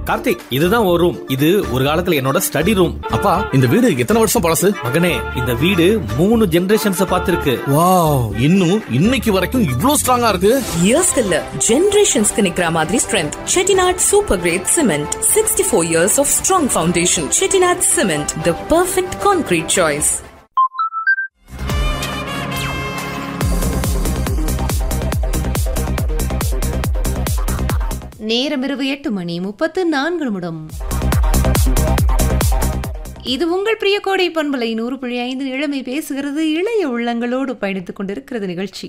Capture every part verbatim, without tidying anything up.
கார்த்திக், இதுதான் ஒரு ரூம். இது ஒரு காலத்துல என்னோட ஸ்டடி ரூம். அப்பா, இந்த வீடு எத்தனை வருஷம் பழசு? மகனே, இந்த வீடு மூணு ஜெனரேஷன்ஸ் பார்த்திருக்கு. வாவ், இன்னும் இன்னைக்கு வரைக்கும் இவ்ளோ ஸ்ட்ராங்கா இருக்கு. இயர்ஸ் இல்ல, ஜெனரேஷன்ஸ்க்கு நிக்கிற மாதிரி strength. Chettinad super great cement, sixty four years of strong foundation. Chettinad cement, the perfect concrete choice. நேரம் இரவு எட்டு மணி முப்பத்து நான்கு நிமிடம். இது உங்கள் பிரிய கோடை பண்பலை நூறு புள்ளி ஐந்து இளமை பேசுகிறது. இளைய உள்ளங்களோடு பயணித்துக் கொண்டிருக்கிறது நிகழ்ச்சி.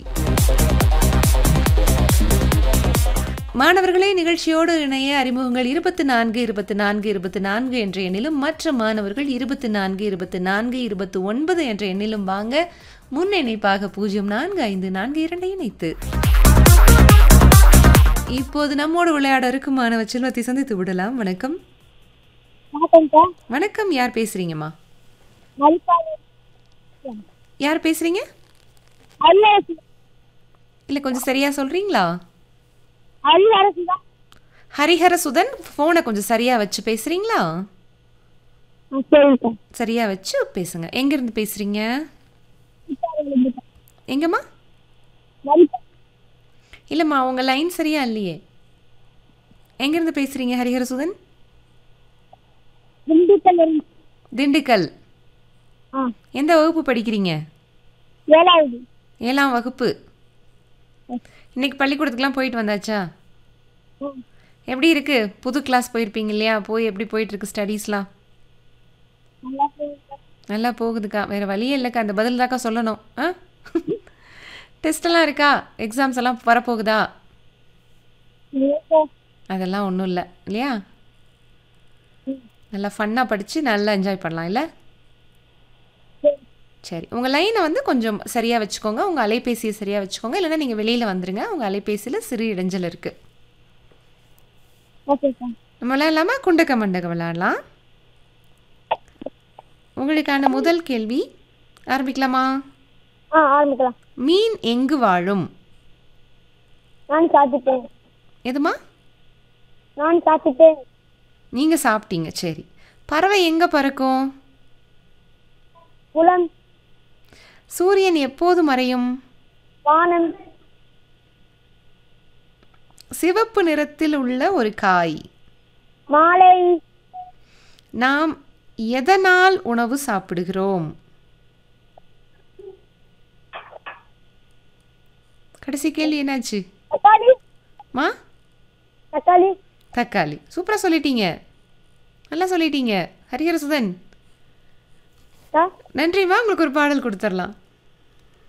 மாணவர்களே, நிகழ்ச்சியோடு இணைய அறிமுகங்கள் இருபத்தி நான்கு இருபத்தி நான்கு இருபத்தி நான்கு என்ற எண்ணிலும், மற்ற மாணவர்கள் இருபத்தி நான்கு இருபத்தி நான்கு இருபத்தி ஒன்பது என்ற எண்ணிலும் வாங்க. முன் இணைப்பாக பூஜ்ஜியம் நான்கு ஐந்து நான்கு இரண்டை இணைத்து இப்போது நம்மோடு விளையாட இருக்கும் மாணவ செல்வத்தை சந்தித்து விடலாம். வணக்கம். வணக்கம், யார் பேசுறீங்கம்மா? யார் பேசுறீங்க? இல்ல, கொஞ்சம் சரியா சொல்றீங்களா? ஹரிஹரசுதன். போனை கொஞ்சம் சரியா வச்சு பேசுறீங்களா? சரியா வச்சு பேசுங்க. எங்க இருந்து பேசுறீங்க? எங்கம்மா? இல்லம்மா, உங்க லைன் சரியா இல்லையே. எங்க இருந்து பேசுறீங்க ஹரிஹரசுதன்? திண்டுக்கல். எந்த வகுப்பு படிக்கிறீங்க? ஏழாம் வகுப்பு. இன்னைக்கு பள்ளிக்கூடத்துக்குலாம் போயிட்டு வந்தாச்சா? எப்படி இருக்கு? புது கிளாஸ் போயிருப்பீங்க இல்லையா? போய் எப்படி போயிட்டு இருக்கு ஸ்டடீஸ்லாம்? நல்லா போகுதுக்கா. வேற வழியே இல்லைக்கா, அந்த பதில் தாக்கா சொல்லணும். ஆ, டெஸ்டெல்லாம் இருக்கா? எக்ஸாம்ஸ் எல்லாம் வரப்போகுதா? அதெல்லாம் ஒன்றும் இல்லை இல்லையா? நல்லா ஃபன்னாக படித்து நல்லா என்ஜாய் பண்ணலாம் இல்லை? சரி, உங்கள் லைனை வந்து கொஞ்சம் சரியாக வச்சுக்கோங்க. உங்கள் அலைபேசியை சரியாக வச்சுக்கோங்க. இல்லைன்னா நீங்கள் வெளியில் வந்துடுங்க. உங்கள் அலைபேசியில் சிறு இடைஞ்சல் இருக்குது. நம்ம விளையாடலாமா? குண்டக்க மண்டக விளையாடலாம். உங்களுக்கான முதல் கேள்வி ஆரம்பிக்கலாமா? ஆரம்பிக்கலாம். மீன் எங்கு வாழும்? நான் சாப்பிட்டேன். எதுமா? நான் சாப்பிட்டேன். நீங்க சாப்பிட்டீங்க. சரி, பறவை எங்க பறக்கும்? புலம். சூரியன் எப்போது மறையும்? வானம். சிவப்பு நிறத்தில் உள்ள ஒரு காய். மாலை. நாம் எதனால் உணவு சாப்பிடுகிறோம்? கடைசி கேள்வி என்னாச்சு? தக்காளி. மா? தக்காளி. தக்காளி. சூப்பராக சொல்லிட்டீங்க, நல்லா சொல்லிட்டீங்க ஹரிஹரசுதன். நன்றிம்மா. உங்களுக்கு ஒரு பாடல் கொடுத்துடலாம்.